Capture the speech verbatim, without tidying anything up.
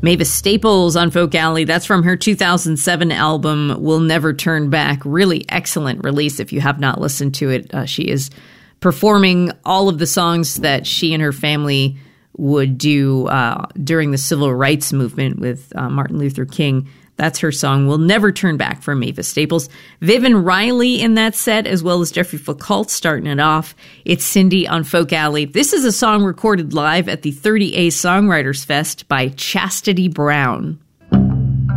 Mavis Staples on Folk Alley. That's from her two thousand seven album, We'll Never Turn Back. Really excellent release if you have not listened to it. Uh, she is performing all of the songs that she and her family would do uh, during the civil rights movement with uh, Martin Luther King. That's her song, We'll Never Turn Back, from Mavis Staples. Vivian Riley in that set, as well as Jeffrey Foucault starting it off. It's Cindy on Folk Alley. This is a song recorded live at the thirty A Songwriters Fest by Chastity Brown.